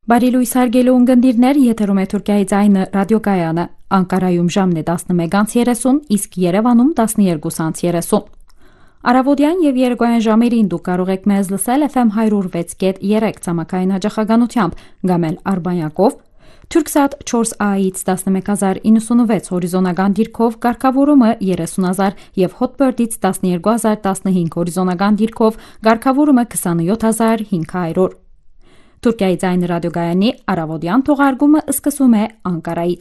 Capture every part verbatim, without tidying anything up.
Բարի լույս հարգելի ունկնդիրներ, եթերում է Թուրքիայի ձայնը ռադիոկայանը, Անկարայում ժամն է տասնմեկ երեսուն, իսկ Երևանում տասներկու երեսուն։ Առավոտյան եւ երեկոյան ժամերին դուք կարող եք մեզ լսել Էֆ Էմ one oh six point three ցամաքային հաճախականությամբ, կամ էլ Արբանյակով, Turksat four A-ից տասնմեկ հազար իննսունվեց հորիզոնական դիրքով, կարգավորումը երեսուն հազար եւ Hotbird-ից տասներկու հազար տասնհինգ հորիզոնական դիրքով, կարգավորումը քսանյոթ հազար հինգ հարյուր։ Türkiye Ձայնը ռադիոգայանի առավոտյան թողարկումը սկսում է Ankara'ից.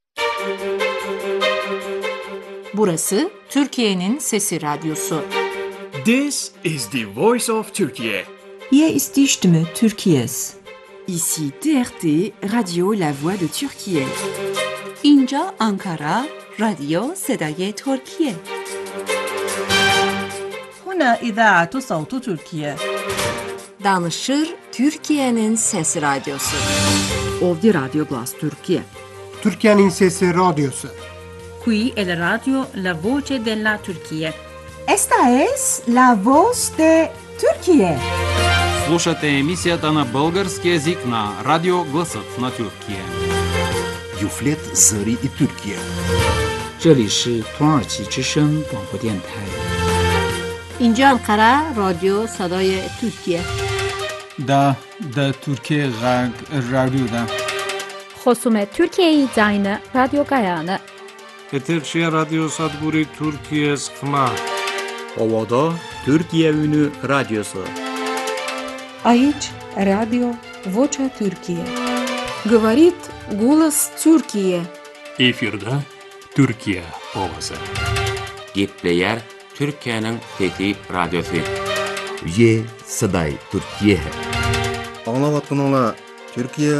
Burası Türkiye'nin Sesi Radyosu. This is the voice of Turkey. Hier ist die Stimme Türkiye's. Ici T R T, Radio La Voix de Türkiye. İnca Ankara, Radio Sedaye Türkiye. هنا إذاعة صوت تركيا. Danışır Türkiye'nin Sesi Radyosu. Ovdi Radio Glas Türkiye. Türkiye'nin Sesi Radyosu. Qui è la radio La Voce della Turquía. Esta es la voz de Turquía. Слушате емисията на български език на Радио Гласът на Türkiye. Юфлет Зари и Türkiye. 这里是土耳其之声广播电台。 اینجا انقره رادیو صدای ترکیه. دا دا ترکیه غرگ رادیو دا. Խոսում է Թուրքիայի ձայնը ռադիոգայանը. Eterçiye Radyo Sadguri Türkiye Sıkma. Ovada Türkiye Ünü Radyosu. Aici Radio Vocea Türkiye. Говорит голос Türkiye. Efirde Türkiye ovası. Gitleyer Türkiye'nin Fethi Radyosu. Ye Saday Türkiye. Anlavatın ola Türkiye